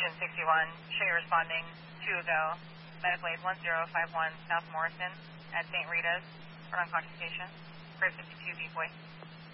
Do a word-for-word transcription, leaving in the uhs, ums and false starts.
Engine sixty-one, show you responding, two ago, medical aid one zero five one South Morrison at Saint Rita's for unconscious patient, grade fifty-two decoy.